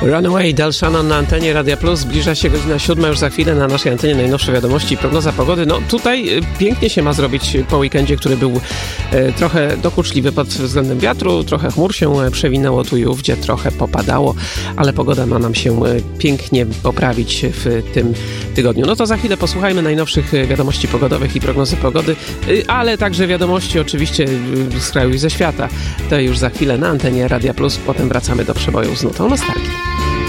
Runaway, Del Shannon na antenie Radia Plus. Zbliża się godzina 7, już za chwilę na naszej antenie najnowsze wiadomości i prognoza pogody. No tutaj pięknie się ma zrobić po weekendzie, który był trochę dokuczliwy pod względem wiatru, trochę chmur się przewinęło tu i ówdzie, trochę popadało, ale pogoda ma nam się pięknie poprawić w tym tygodniu. No to za chwilę posłuchajmy najnowszych wiadomości pogodowych i prognozy pogody, ale także wiadomości oczywiście z kraju i ze świata. To już za chwilę na antenie Radia Plus, potem wracamy do przeboju z nutą nostalgii.